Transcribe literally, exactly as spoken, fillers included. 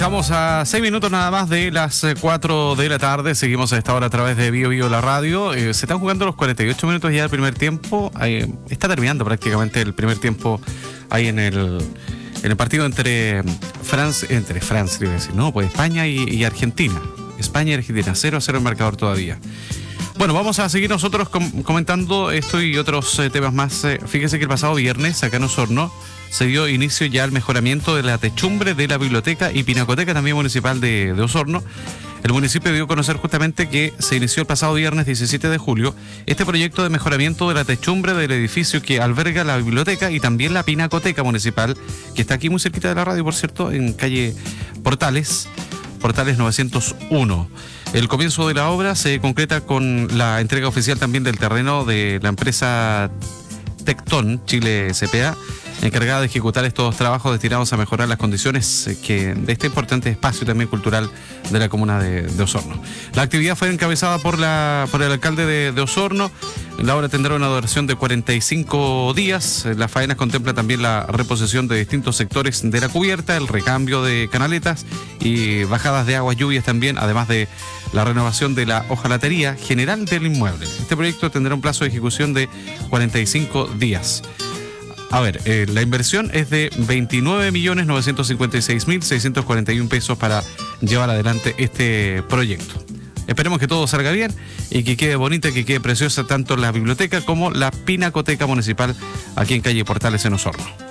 Estamos a seis minutos nada más de las cuatro de la tarde. Seguimos a esta hora a través de Bio Bio la radio. Eh, se están jugando los cuarenta y ocho minutos ya del primer tiempo. Eh, está terminando prácticamente el primer tiempo ahí en el, en el partido entre Francia, entre Francia, iba a decir, no, pues España y, y Argentina. España y Argentina, cero a cero el marcador todavía. Bueno, vamos a seguir nosotros com- comentando esto y otros eh, temas más. Eh, fíjese que el pasado viernes, acá en Osorno, se dio inicio ya al mejoramiento de la techumbre de la biblioteca y pinacoteca también municipal de, de Osorno. El municipio dio a conocer justamente que se inició el pasado viernes diecisiete de julio este proyecto de mejoramiento de la techumbre del edificio que alberga la biblioteca y también la pinacoteca municipal, que está aquí muy cerquita de la radio, por cierto, en calle Portales, Portales novecientos uno. El comienzo de la obra se concreta con la entrega oficial también del terreno de la empresa Tecton Chile S P A, encargada de ejecutar estos trabajos destinados a mejorar las condiciones que, de este importante espacio también cultural de la comuna de, de Osorno. La actividad fue encabezada por, la, por el alcalde de, de Osorno. La obra tendrá una duración de cuarenta y cinco días. Las faenas contemplan también la reposición de distintos sectores de la cubierta, el recambio de canaletas y bajadas de aguas lluvias también, además de la renovación de la hojalatería general del inmueble. Este proyecto tendrá un plazo de ejecución de cuarenta y cinco días. A ver, eh, la inversión es de veintinueve millones novecientos cincuenta y seis mil seiscientos cuarenta y uno pesos para llevar adelante este proyecto. Esperemos que todo salga bien y que quede bonita, que quede preciosa tanto la biblioteca como la pinacoteca municipal aquí en calle Portales en Osorno.